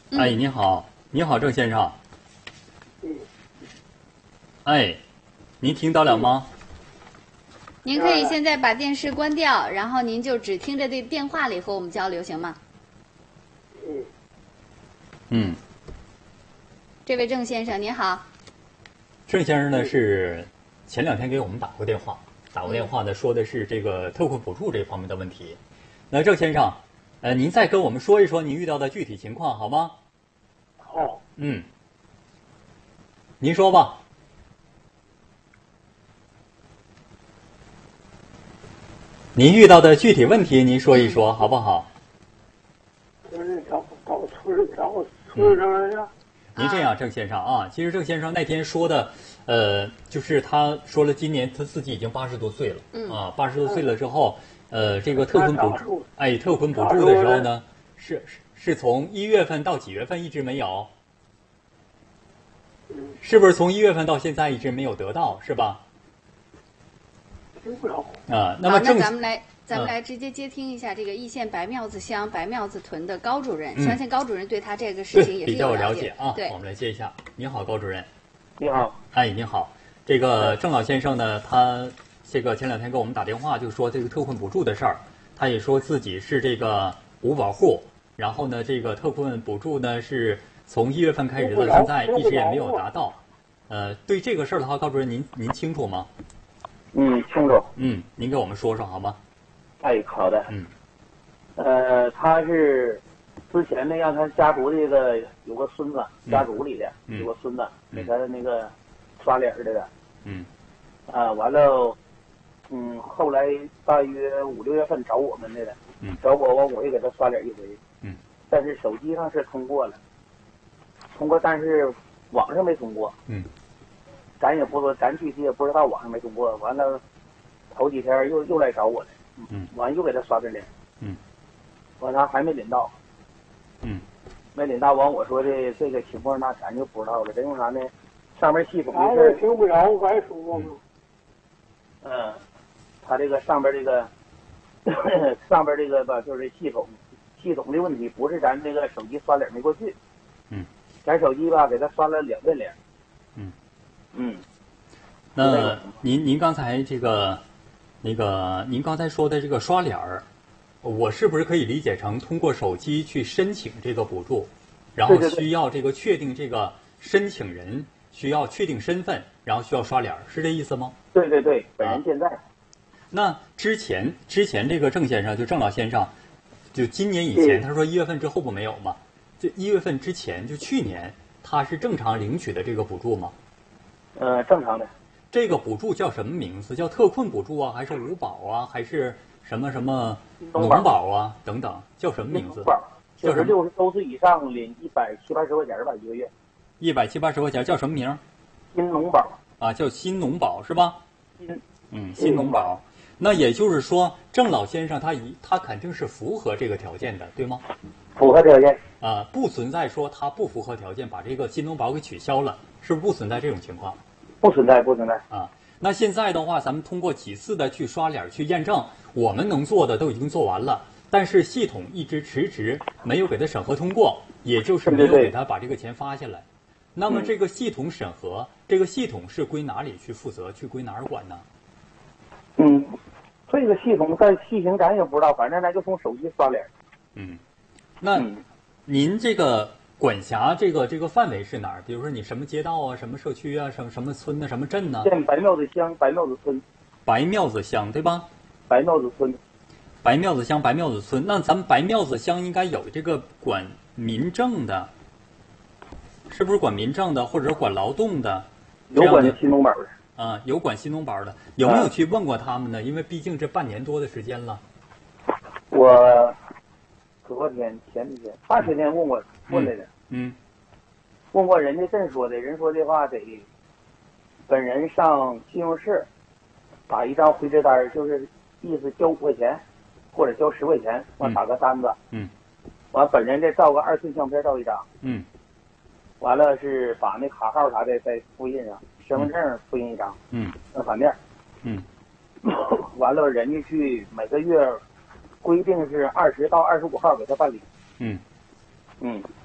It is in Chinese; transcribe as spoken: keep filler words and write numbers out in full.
哎，你好，你好，郑先生。哎，您听到了吗？ 您可以现在把电视关掉，然后您就只听着这电话里和我们交流，行吗？ 嗯。 嗯。 这位郑先生您好。 郑先生呢是前两天给我们打过电话，打过电话呢说的是这个特困补助这方面的问题。那郑先生，呃，您再跟我们说一说您遇到的具体情况好吗？ 好。 嗯。您说吧。您遇到的具体问题，您说一说，好不好？ 就是找找村找村上呀。 您这样，郑先生啊，其实郑先生那天说的，呃，就是他说了，今年他自己已经八十多岁了， 嗯啊，八十多岁了之后，呃，这个特困补助，哎，特困补助的时候呢，是是是从一月份到几月份一直没有？是不是从一月份到现在一直没有得到，是吧？ 不了。 啊，那么郑，那咱们来，咱们来直接接听一下这个易县白庙子乡白庙子屯的高主任， 嗯、 相信高主任对他这个事情也是比较了解啊。 对， 我们来接一下。你好，高主任。 你好。 哎，你好。这个郑老先生呢，他这个前两天给我们打电话，就说这个特困补助的事儿，他也说自己是这个五保户，然后呢，这个特困补助呢是从一月份开始到现在一直也没有达到。呃，对这个事儿的话，高主任您您清楚吗？ 嗯，清楚。 嗯，您给我们说说好吗？ 哎，好的。 嗯。 呃，他是之前呢，让他家族这个有个孙子， 嗯、 家族里的、 嗯、 有个孙子嗯、 给他那个刷脸儿的。 嗯。 啊，完了，嗯，后来大约五六月份找我们来的。 嗯。 找我完，我也给他刷脸一回。 嗯。 但是手机上是通过了，通过，但是网上没通过。 嗯。 咱也不说，咱具体也不知道网上没通过。完了，头几天又又来找我了， 嗯， 完又给他刷的脸， 嗯， 完他还没领到， 嗯， 没领到。完我说的这个情况，那咱就不知道了。这用啥呢？上面系统的事听不着，白说嘛。 嗯，他这个上边这个上边这个吧，就是系统系统的问题，不是咱这个手机刷脸没过去。 嗯， 咱手机吧给他刷了两遍脸。 嗯。 嗯， 那您您刚才这个，那个您刚才说的这个刷脸儿，我是不是可以理解成通过手机去申请这个补助，然后需要这个确定这个申请人需要确定身份，然后需要刷脸儿，是这意思吗？ 对对对，本人健在。 啊、那之前之前这个郑先生就郑老先生，就今年以前他说一月份之后不没有吗？就一月份之前就去年他是正常领取的这个补助吗？ 呃，正常的。 这个补助叫什么名字？叫特困补助啊，还是五保啊，还是什么什么农保啊等等？叫什么名字？ 叫什么？六十周岁以上领一百七八十块钱吧，一个月。 一百七八十块钱叫什么名？ 新农保啊，叫新农保是吧？ 新嗯，新农保。那也就是说，郑老先生他一他肯定是符合这个条件的，对吗？ 符合条件。 啊，不存在说他不符合条件把这个新农保给取消了，是不是不存在这种情况？ 不存在，不存在啊。那现在的话，咱们通过几次的去刷脸去验证，我们能做的都已经做完了，但是系统一直迟迟没有给他审核通过，也就是没有给他把这个钱发下来。那么这个系统审核，嗯、这个系统是归哪里去负责，去归哪儿管呢？ 嗯，这个系统在细情咱也不知道，反正咱就从手机刷脸。 嗯，那您这个。管辖这个这个范围是哪儿？比如说你什么街道啊，什么社区啊，什么什么村呢、啊，什么镇呢、啊？ 县白庙子乡白庙子村。 白庙子乡对吧？ 白庙子村。 白庙子乡白庙子村，那咱们白庙子乡应该有这个管民政的，是不是管民政的，或者是管劳动的？ 有管新农保的。 啊，有管新农保的，有没有去问过他们呢？因为毕竟这半年多的时间了。 我昨天前几天大前天问过。问来的， 嗯， 问过人家这说的，人说的话得本人上信用室打一张回执单，就是意思交五块钱或者交十块钱，完打个单子， 嗯， 完本人再照个二寸相片照一张， 嗯， 完了是把那卡号啥的再复印上，身份证复印一张， 嗯， 正反面， 嗯， 完了人家去每个月规定是二十到二十五号给他办理， 嗯。 嗯，